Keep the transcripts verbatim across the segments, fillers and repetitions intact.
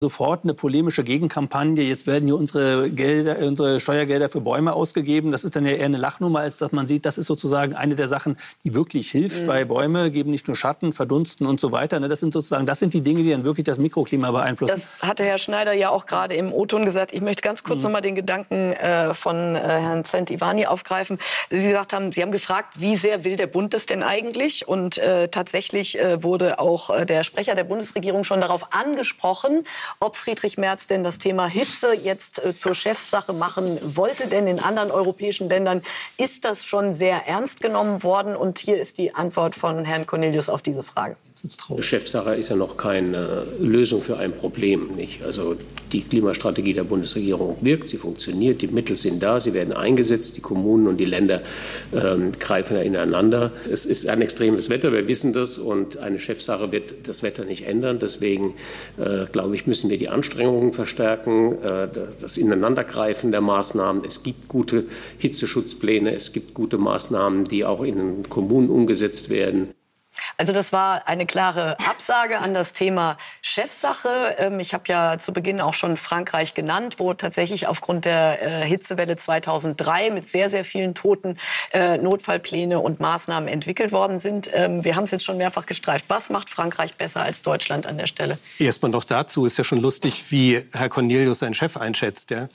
sofort eine polemische Gegenkampagne. Jetzt werden hier unsere Gelder, unsere Steuergelder für Bäume ausgegeben. Das ist dann ja eher eine Lachnummer, als dass man sieht, das ist sozusagen eine der Sachen, die wirklich hilft, mhm. weil Bäume geben nicht nur Schatten, verdunsten und so weiter. Das sind sozusagen, das sind die Dinge, die dann wirklich das Mikroklima beeinflussen. Das hatte Herr Schneider ja auch gerade im O-Ton gesagt. Ich möchte ganz kurz mhm. noch mal den Gedanken äh, von äh, Herrn Zentivani aufgreifen. Sie gesagt haben, Sie haben gefragt, wie sehr will der Bund das denn eigentlich? Und äh, tatsächlich äh, wurde auch äh, der Sprecher der Bundesregierung schon darauf angesprochen, ob Friedrich Merz denn das Thema Hitze jetzt äh, zur Chefsache machen wollte. Denn in anderen europäischen Ländern ist das schon sehr ernst genommen worden. Und hier ist die Antwort von Herrn Cornelius auf diese Frage. Chefsache ist ja noch keine Lösung für ein Problem, nicht? Also die Klimastrategie der Bundesregierung wirkt, sie funktioniert, die Mittel sind da, sie werden eingesetzt, die Kommunen und die Länder ähm, greifen ja ineinander. Es ist ein extremes Wetter, wir wissen das, und eine Chefsache wird das Wetter nicht ändern. Deswegen, äh, glaube ich, müssen wir die Anstrengungen verstärken, äh, das Ineinandergreifen der Maßnahmen. Es gibt gute Hitzeschutzpläne, es gibt gute Maßnahmen, die auch in den Kommunen umgesetzt werden. Also das war eine klare Absage an das Thema Chefsache. Ich habe ja zu Beginn auch schon Frankreich genannt, wo tatsächlich aufgrund der Hitzewelle zweitausenddrei mit sehr, sehr vielen Toten Notfallpläne und Maßnahmen entwickelt worden sind. Wir haben es jetzt schon mehrfach gestreift. Was macht Frankreich besser als Deutschland an der Stelle? Erstmal noch dazu, ist ja schon lustig, wie Herr Cornelius seinen Chef einschätzt. Ja?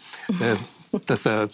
Dass er,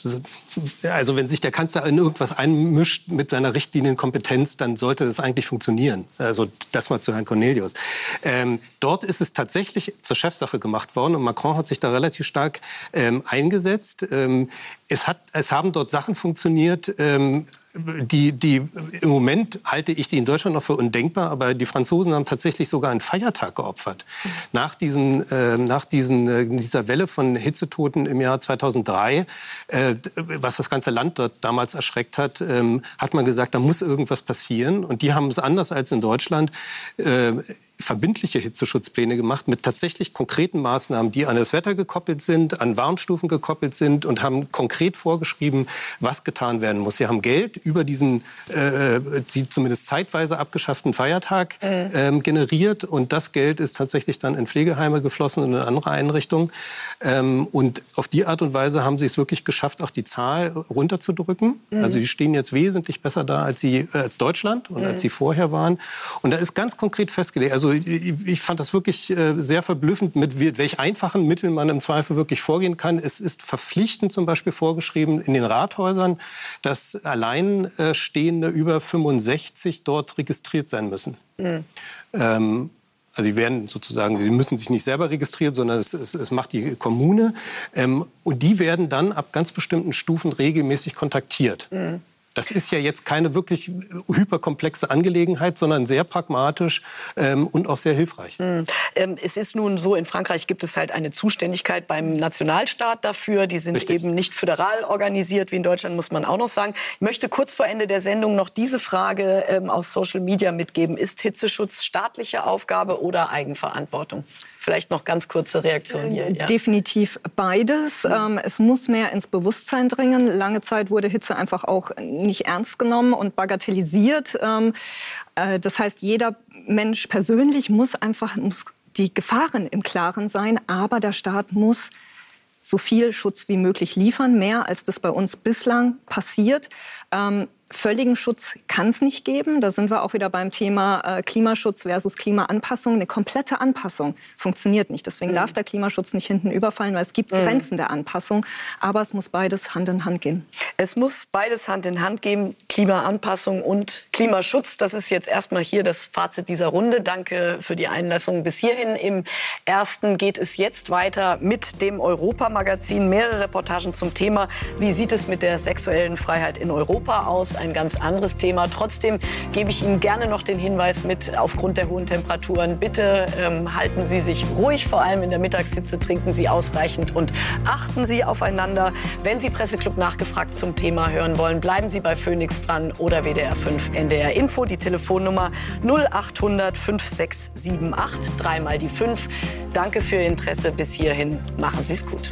also wenn sich der Kanzler in irgendwas einmischt mit seiner Richtlinienkompetenz, dann sollte das eigentlich funktionieren. Also das mal zu Herrn Cornelius. Ähm, dort ist es tatsächlich zur Chefsache gemacht worden und Macron hat sich da relativ stark ähm, eingesetzt. Ähm, es, hat, es haben dort Sachen funktioniert, ähm, Die, die, im Moment halte ich die in Deutschland noch für undenkbar, aber die Franzosen haben tatsächlich sogar einen Feiertag geopfert. Nach, diesen, äh, nach diesen, äh, dieser Welle von Hitzetoten im Jahr zweitausenddrei, äh, was das ganze Land dort damals erschreckt hat, äh, hat man gesagt, da muss irgendwas passieren. Und die haben es anders als in Deutschland äh, verbindliche Hitzeschutzpläne gemacht mit tatsächlich konkreten Maßnahmen, die an das Wetter gekoppelt sind, an Warnstufen gekoppelt sind und haben konkret vorgeschrieben, was getan werden muss. Sie haben Geld über diesen äh, die zumindest zeitweise abgeschafften Feiertag äh, generiert und das Geld ist tatsächlich dann in Pflegeheime geflossen und in andere Einrichtungen. Ähm, und auf die Art und Weise haben sie es wirklich geschafft, auch die Zahl runterzudrücken. Mhm. Also die stehen jetzt wesentlich besser da als, sie, äh, als Deutschland und mhm. als sie vorher waren. Und da ist ganz konkret festgelegt, also ich fand das wirklich äh, sehr verblüffend, mit welch einfachen Mitteln man im Zweifel wirklich vorgehen kann. Es ist verpflichtend zum Beispiel vorgeschrieben in den Rathäusern, dass Alleinstehende über fünfundsechzig dort registriert sein müssen. Mhm. Ähm, also sie werden sozusagen, sie müssen sich nicht selber registrieren, sondern es, es, es macht die Kommune. Ähm, und die werden dann ab ganz bestimmten Stufen regelmäßig kontaktiert. Mhm. Das ist ja jetzt keine wirklich hyperkomplexe Angelegenheit, sondern sehr pragmatisch ähm, und auch sehr hilfreich. Mhm. Ähm, es ist nun so, in Frankreich gibt es halt eine Zuständigkeit beim Nationalstaat dafür. Die sind Richtig. eben nicht föderal organisiert, wie in Deutschland, muss man auch noch sagen. Ich möchte kurz vor Ende der Sendung noch diese Frage ähm, aus Social Media mitgeben. Ist Hitzeschutz staatliche Aufgabe oder Eigenverantwortung? Vielleicht noch ganz kurze Reaktion hier. Ja. Definitiv beides. Mhm. Ähm, es muss mehr ins Bewusstsein dringen. Lange Zeit wurde Hitze einfach auch nicht ernst genommen und bagatellisiert. Ähm, äh, das heißt, jeder Mensch persönlich muss einfach muss die Gefahren im Klaren sein. Aber der Staat muss so viel Schutz wie möglich liefern. Mehr als das bei uns bislang passiert. Ähm, Völligen Schutz kann es nicht geben. Da sind wir auch wieder beim Thema äh, Klimaschutz versus Klimaanpassung. Eine komplette Anpassung funktioniert nicht. Deswegen mhm. darf der Klimaschutz nicht hinten überfallen, weil es gibt mhm. Grenzen der Anpassung. Aber es muss beides Hand in Hand gehen. Es muss beides Hand in Hand gehen, Klimaanpassung und Klimaschutz. Das ist jetzt erstmal hier das Fazit dieser Runde. Danke für die Einlassung bis hierhin. Im ersten geht es jetzt weiter mit dem Europa-Magazin. Mehrere Reportagen zum Thema. Wie sieht es mit der sexuellen Freiheit in Europa aus? Ein ganz anderes Thema. Trotzdem gebe ich Ihnen gerne noch den Hinweis mit, aufgrund der hohen Temperaturen. Bitte ähm, halten Sie sich ruhig, vor allem in der Mittagshitze trinken Sie ausreichend und achten Sie aufeinander. Wenn Sie Presseclub nachgefragt zum Thema hören wollen, bleiben Sie bei Phoenix dran oder W D R fünf N D R Info. Die Telefonnummer null achthundert fünf sechs sieben acht, dreimal die fünf. Danke für Ihr Interesse bis hierhin. Machen Sie es gut.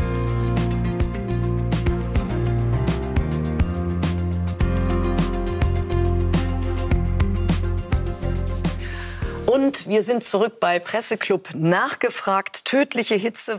Und wir sind zurück bei Presseclub nachgefragt. Tödliche Hitze